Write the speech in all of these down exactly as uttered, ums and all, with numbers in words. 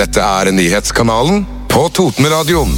Dette er nyhetskanalen på Totenradioen.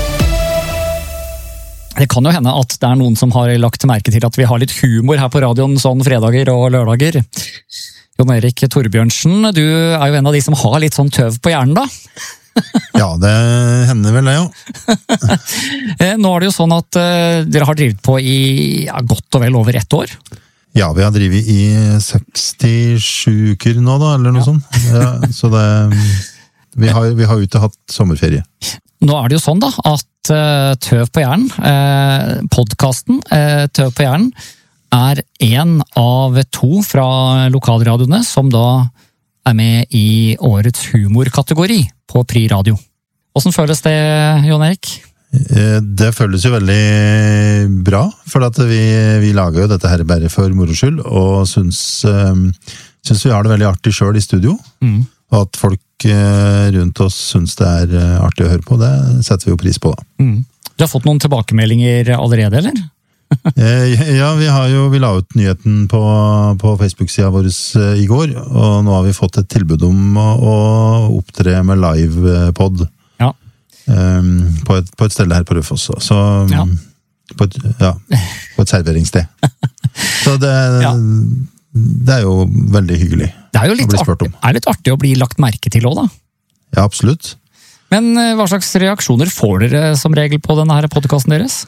Det kan jo hende at det er noen som har lagt merke til at vi har litt humor her på radioen sånn fredager og lørdager. Jon Erik Torbjørnsen, du er jo en av de som har litt sånn tøv på hjernen da. Ja, det hender vel det, ja. Nå er det jo sånn at uh, dere har drivet på i ja, godt og vel over ett år. Ja, vi har drivet i sekstisju uker nå da, eller noe ja. sånt. Ja, så det, vi har, vi har ute hatt sommerferie. Nå er det jo sånn da, at uh, Tøv på hjernen, uh, podcasten uh, Tøv på hjernen, er en av to fra lokalradioene som da er med i årets humorkategori på Pri Radio. Hvordan føles det, Jon Erik? Det føles jo veldig bra, for at vi, vi lager jo dette her bare for moro skyld, og synes, synes vi har det veldig artig selv i studio, mm. og at folk rundt oss synes det er artig å høre på, det setter vi jo pris på da. Mm. Du har fått noen tilbakemeldinger allerede, eller? Ja, vi har jo, vi la ut nyheten på, på Facebook-siden vår i går, og nå har vi fått et tilbud om å, å opptre med live-pod ja. um, på, et, på et sted her på Rødfoss, så ja. På, et, ja, på et serveringssted. Så det, ja. det er jo veldig hyggelig. Det er jo litt, artig, er litt artig å bli lagt merke til også, da. Ja, absolutt. Men hva slags reaksjoner får dere som regel på denne her podcasten deres?